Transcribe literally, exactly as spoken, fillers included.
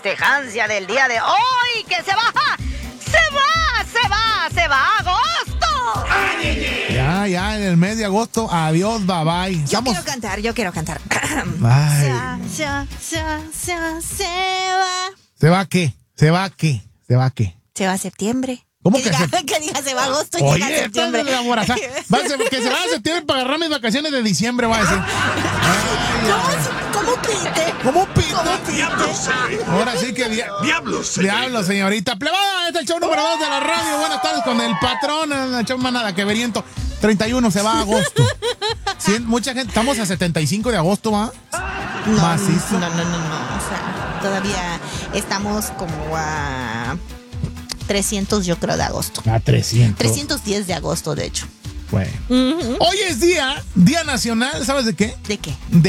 festejancia del día de hoy, que se va, se va, se va, se va agosto. Ya, ya, en el mes de agosto, adiós, bye bye. Yo Estamos... quiero cantar, yo quiero cantar. Ay. Se, se, se, se, se va. ¿Se va qué? ¿Se va qué? ¿Se va qué? Se va a septiembre. ¿Cómo que, que diga, se... que diga se va a agosto y Oye, llega a septiembre. esta es la moraza. Va a ser- que se va a septiembre para agarrar mis vacaciones de diciembre, va a decir. ¿Cómo, ¿Cómo pite? ¿Cómo pito? ¿Cómo pite? Ahora sí que dia- Diablos, señorita. Diablo, señorita. Plebada, este es el show número dos de la radio. Buenas tardes con el patrón. El show más nada que veriento. treinta y uno se va a agosto. Cien- mucha gente. Estamos a setenta y cinco de agosto, ¿va? No, Macizo. no, no, no, no. O sea, todavía estamos como a trescientos, yo creo, de agosto. A trescientos. trescientos diez de agosto, de hecho. Bueno. Hoy es día, Día Nacional, ¿sabes de qué? ¿De qué? De